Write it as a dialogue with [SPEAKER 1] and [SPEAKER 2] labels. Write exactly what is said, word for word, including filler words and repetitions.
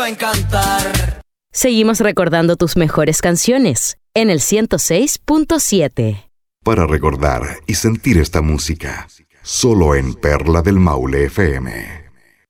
[SPEAKER 1] va a encantar.
[SPEAKER 2] Seguimos recordando tus mejores canciones en el ciento seis punto siete.
[SPEAKER 3] Para recordar y sentir esta música, solo en Perla del Maule F M.